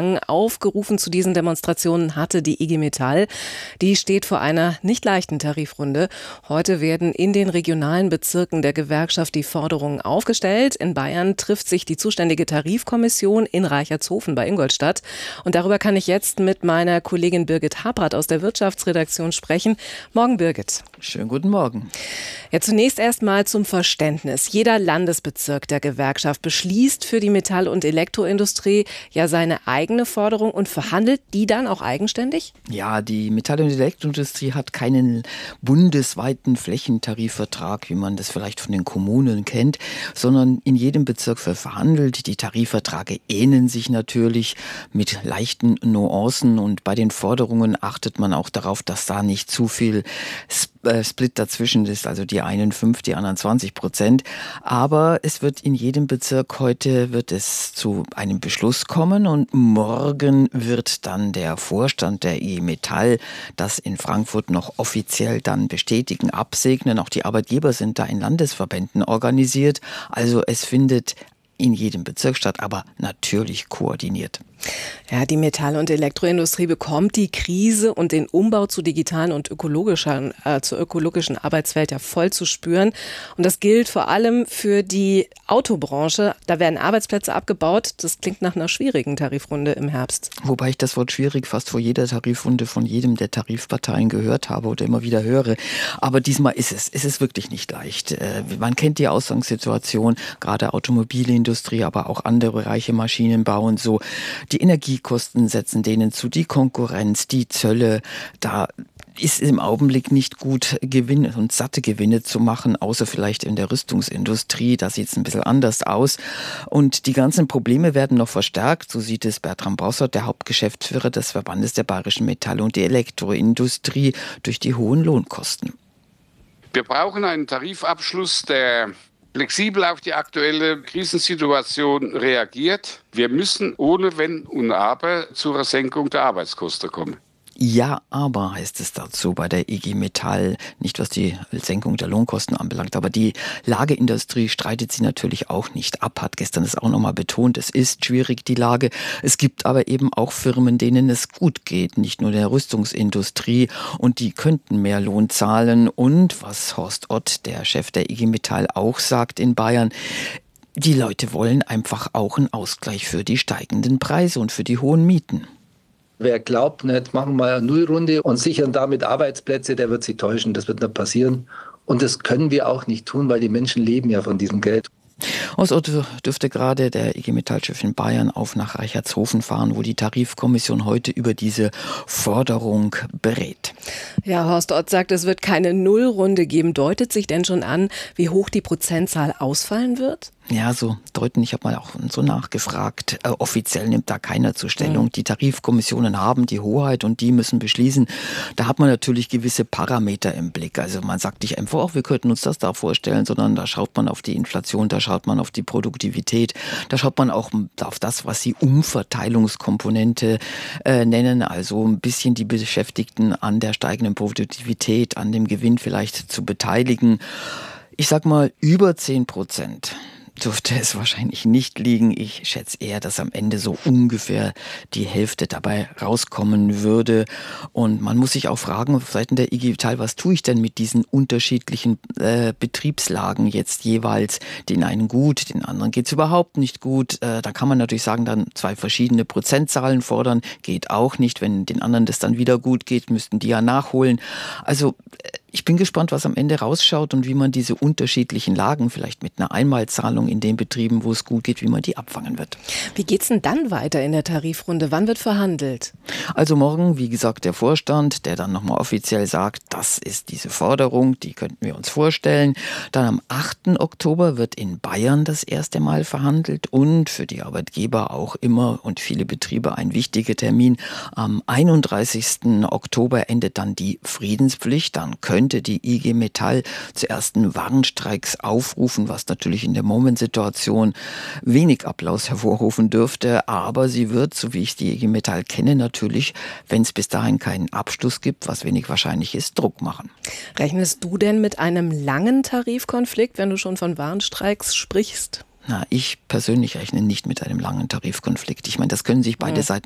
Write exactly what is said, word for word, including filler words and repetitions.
lang. Aufgerufen zu diesen Demonstrationen hatte die I G Metall. Die steht vor einer nicht leichten Tarifrunde. Heute werden in den regionalen Bezirken der Gewerkschaft die Forderungen aufgestellt. In Bayern trifft sich die zuständige Tarifkommission in Reichertshofen bei Ingolstadt. Und darüber kann ich jetzt mit meiner Kollegin Birgit Habrath aus der Wirtschaftsredaktion sprechen. Morgen, Birgit. Schönen guten Morgen. Ja, zunächst erstmal zum Verständnis. Jeder Landesbezirk der Gewerkschaft beschließt für die Metall- und Elektroindustrie ja seine eigene Forderung und verhandelt die dann auch eigenständig? Ja, die Metall- und Elektroindustrie hat keinen bundesweiten Flächentarifvertrag, wie man das vielleicht von den Kommunen kennt, sondern in jedem Bezirk verhandelt. Die Tarifverträge ähneln sich natürlich mit leichten Nuancen und bei den Forderungen achtet man auch darauf, dass da nicht zu viel Split dazwischen ist, also die einen fünf, die anderen zwanzig Prozent. Aber es wird in jedem Bezirk heute wird es zu einem Beschluss kommen und morgen wird dann der Vorstand der I G Metall das in Frankfurt noch offiziell dann bestätigen, absegnen. Auch die Arbeitgeber sind da in Landesverbänden organisiert. Also es findet in jedem Bezirk statt, aber natürlich koordiniert. Ja, die Metall- und Elektroindustrie bekommt die Krise und den Umbau zu digitalen und ökologischen, äh, zur ökologischen Arbeitswelt ja voll zu spüren. Und das gilt vor allem für die Autobranche. Da werden Arbeitsplätze abgebaut. Das klingt nach einer schwierigen Tarifrunde im Herbst. Wobei ich das Wort schwierig fast vor jeder Tarifrunde von jedem der Tarifparteien gehört habe oder immer wieder höre. Aber diesmal ist es, ist es wirklich nicht leicht. Äh, man kennt die Ausgangssituation, gerade Automobilindustrie, aber auch andere Bereiche, Maschinenbau und so. Die Energiekosten setzen denen zu, die Konkurrenz, die Zölle, da ist im Augenblick nicht gut, Gewinne und satte Gewinne zu machen, außer vielleicht in der Rüstungsindustrie. Da sieht es ein bisschen anders aus. Und die ganzen Probleme werden noch verstärkt. So sieht es Bertram Bossert, der Hauptgeschäftsführer des Verbandes der bayerischen Metall- und die Elektroindustrie, durch die hohen Lohnkosten. Wir brauchen einen Tarifabschluss, der flexibel auf die aktuelle Krisensituation reagiert. Wir müssen ohne Wenn und Aber zur Senkung der Arbeitskosten kommen. Ja, aber heißt es dazu bei der I G Metall, nicht was die Senkung der Lohnkosten anbelangt, aber die Lagerindustrie streitet sie natürlich auch nicht ab, hat gestern das auch nochmal betont, es ist schwierig, die Lage. Es gibt aber eben auch Firmen, denen es gut geht, nicht nur der Rüstungsindustrie, und die könnten mehr Lohn zahlen. Und was Horst Ott, der Chef der I G Metall, auch sagt in Bayern, die Leute wollen einfach auch einen Ausgleich für die steigenden Preise und für die hohen Mieten. Wer glaubt, nicht, machen wir eine Nullrunde und sichern damit Arbeitsplätze, der wird sich täuschen. Das wird nicht passieren. Und das können wir auch nicht tun, weil die Menschen leben ja von diesem Geld. Aus Otto dürfte gerade der I G Metall-Chef in Bayern auf nach Reichertshofen fahren, wo die Tarifkommission heute über diese Forderung berät. Ja, Horst Ott sagt, es wird keine Nullrunde geben. Deutet sich denn schon an, wie hoch die Prozentzahl ausfallen wird? Ja, so deuten. Ich habe mal auch so nachgefragt. Äh, offiziell nimmt da keiner zur Stellung. Mhm. Die Tarifkommissionen haben die Hoheit und die müssen beschließen. Da hat man natürlich gewisse Parameter im Blick. Also man sagt nicht einfach, oh, wir könnten uns das da vorstellen, sondern da schaut man auf die Inflation, da schaut man auf die Produktivität, da schaut man auch auf das, was sie Umverteilungskomponente äh, nennen. Also ein bisschen die Beschäftigten an der steigenden Produktivität, an dem Gewinn vielleicht zu beteiligen. Ich sag mal über zehn Prozent. Dürfte es wahrscheinlich nicht liegen. Ich schätze eher, dass am Ende so ungefähr die Hälfte dabei rauskommen würde. Und man muss sich auch fragen, auf Seiten der I G Metall, was tue ich denn mit diesen unterschiedlichen äh, Betriebslagen jetzt jeweils? Den einen gut, den anderen geht's überhaupt nicht gut. Äh, da kann man natürlich sagen, dann zwei verschiedene Prozentzahlen fordern. Geht auch nicht. Wenn den anderen das dann wieder gut geht, müssten die ja nachholen. Also ich bin gespannt, was am Ende rausschaut und wie man diese unterschiedlichen Lagen vielleicht mit einer Einmalzahlung in den Betrieben, wo es gut geht, wie man die abfangen wird. Wie geht's denn dann weiter in der Tarifrunde? Wann wird verhandelt? Also morgen, wie gesagt, der Vorstand, der dann nochmal offiziell sagt, das ist diese Forderung, die könnten wir uns vorstellen. Dann am achten Oktober wird in Bayern das erste Mal verhandelt und für die Arbeitgeber auch immer und viele Betriebe ein wichtiger Termin. Am einunddreißigsten Oktober endet dann die Friedenspflicht. Dann könnte die I G Metall zu ersten Warnstreiks aufrufen, was natürlich in der Momentsituation wenig Applaus hervorrufen dürfte. Aber sie wird, so wie ich die I G Metall kenne, natürlich, wenn es bis dahin keinen Abschluss gibt, was wenig wahrscheinlich ist, Druck machen. Rechnest du denn mit einem langen Tarifkonflikt, wenn du schon von Warnstreiks sprichst? Na, ich persönlich rechne nicht mit einem langen Tarifkonflikt. Ich meine, das können sich beide Seiten